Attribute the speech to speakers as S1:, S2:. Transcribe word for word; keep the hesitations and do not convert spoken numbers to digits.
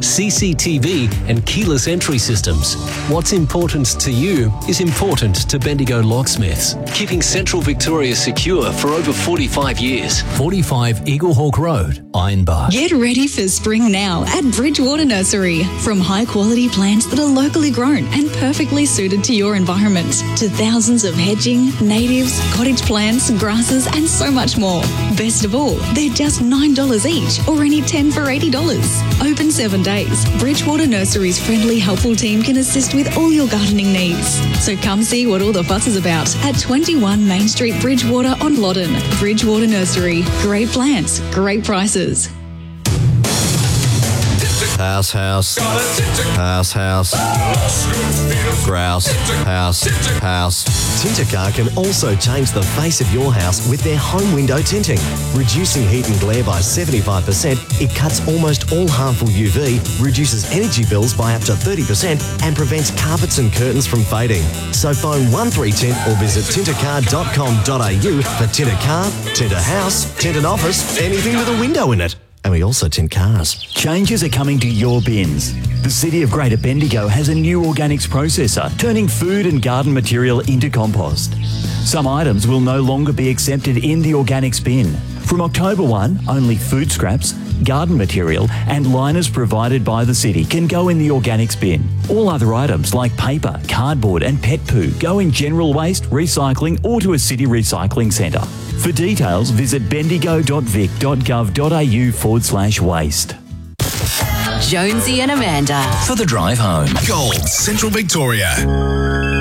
S1: C C T V and keyless entry systems. What's important to you is important to Bendigo Locksmiths, keeping Central Victoria secure for over forty-five years. forty-five Eagle Hawk Road, Ironbark.
S2: Get ready for spring now at Bridgewater Nursery. From high-quality plants that are locally grown and perfectly suited to your environment, to thousands of hedging, natives, cottage plants, grasses, and so much more. Best of all, they're just nine dollars each, or only ten dollars for eighty dollars. Open seven days. Bridgewater Nursery's friendly, helpful team can assist with all your gardening needs. So come see what all the fuss is about at twenty-one Main Street, Bridgewater on Loddon. Bridgewater Nursery. Great plants, great prices.
S3: House, house, house, house, grouse, house, house.
S4: Tintercar can also change the face of your house with their home window tinting. Reducing heat and glare by seventy-five percent, it cuts almost all harmful U V, reduces energy bills by up to thirty percent and prevents carpets and curtains from fading. So phone one three tint or visit tintercar dot com dot a u for Tintercar, Tinter House, Tinted Office, anything with a window in it. And we also tint cars.
S5: Changes are coming to your bins. The City of Greater Bendigo has a new organics processor, turning food and garden material into compost. Some items will no longer be accepted in the organics bin. From October first, only food scraps, garden material and liners provided by the city can go in the organics bin. All other items like paper, cardboard and pet poo go in general waste, recycling or to a city recycling centre. For details, visit bendigo dot vic dot gov dot a u forward slash waste.
S6: Jonesy and Amanda.
S1: For the drive home.
S7: Gold, Central Victoria.